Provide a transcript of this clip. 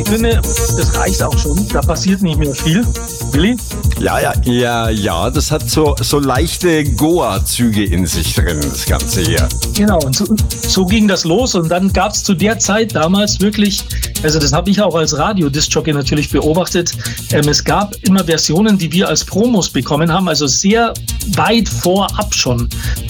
Ich finde, das reicht auch schon. Da passiert nicht mehr viel. Willi? Ja, das hat so leichte Goa-Züge in sich drin, das Ganze hier. Genau, und so ging das los. Und dann gab es zu der Zeit damals wirklich, also das habe ich auch als Radio-Disc-Jockey natürlich beobachtet, es gab immer Versionen, die wir als Promos bekommen haben, also sehr weit vorab schon.